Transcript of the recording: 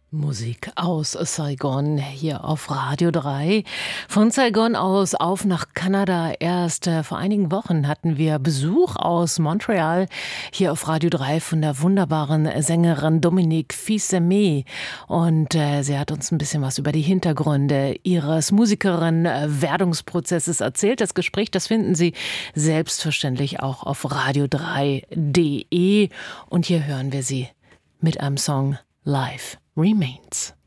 Musik aus Saigon hier auf Radio 3. Von Saigon aus auf nach Kanada. Erst vor einigen Wochen hatten wir Besuch aus Montreal hier auf Radio 3 von der wunderbaren Sängerin Dominique Fils-Aimé. Und sie hat uns ein bisschen was über die Hintergründe ihres Musikerin-Werdungsprozesses erzählt. Das Gespräch, das finden Sie selbstverständlich auch auf radio3.de. Und hier hören wir sie mit einem Song Life Remains.